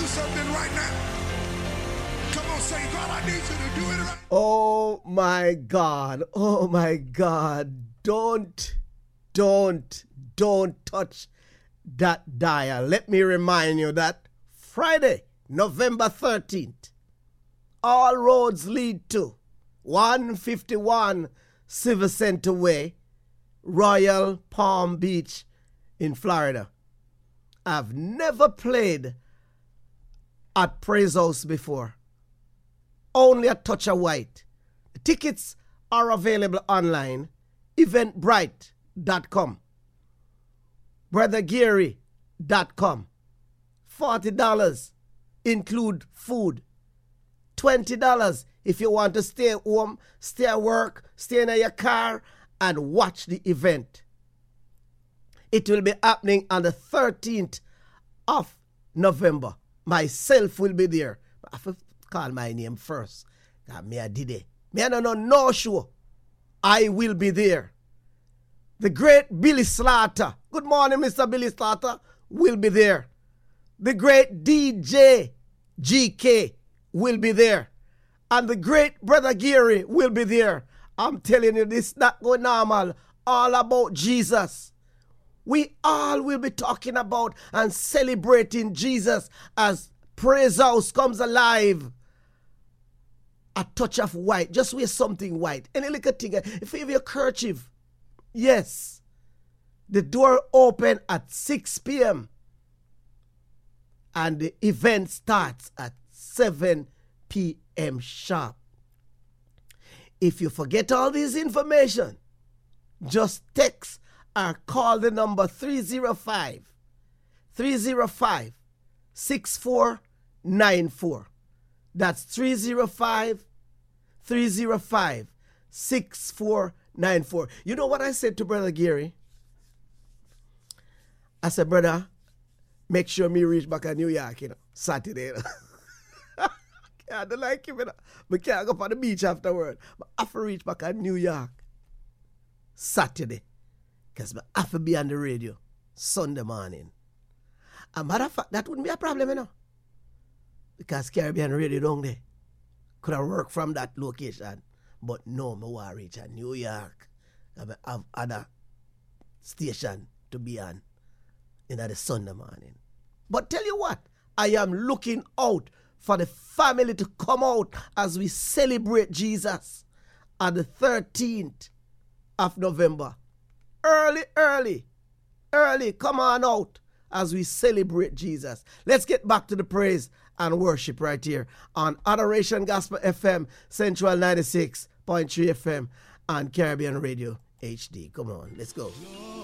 something right now. Come on, say, God, I need you to do it right. Oh my God. Oh my God. Don't touch that dial. Let me remind you that Friday, November 13th, all roads lead to 151 Civil Center Way, Royal Palm Beach in Florida. I've never played at Praise House before. Only a touch of white. The tickets are available online. Eventbrite.com. BrotherGary.com. $40 include food. $20 if you want to stay home, stay at work, stay in your car and watch the event. It will be happening on the 13th of November. Myself will be there. I have to call my name first. Me I did it. Me I don't know no show. I will be there. The great Billy Slaughter. Good morning, Mr. Billy Slaughter. Will be there. The great DJ GK will be there. And the great Brother Gary will be there. I'm telling you, this is not going normal. All about Jesus. We all will be talking about and celebrating Jesus as Praise House comes alive. A touch of white. Just wear something white. Any little thing. If you have your kerchief. Yes. The door open at 6 p.m. And the event starts at 7 p.m. sharp. If you forget all this information, just text or call the number 305-6494. That's 305-6494. You know what I said to Brother Gary? I said, brother, make sure me reach back at New York, Saturday. I don't like him, I can't go on the beach afterward. But I have to reach back at New York Saturday. Because I have to be on the radio Sunday morning. As a matter of fact, that wouldn't be a problem, Because Caribbean Radio down there could have worked from that location. But no, I want to reach at New York. I have other station to be on in the Sunday morning. But tell you what, I am looking out for the family to come out as we celebrate Jesus on the 13th of November. Early, come on out as we celebrate Jesus. Let's get back to the praise and worship right here on Adoration Gospel FM, Central 96.3 FM, and Caribbean Radio HD. Come on, let's go.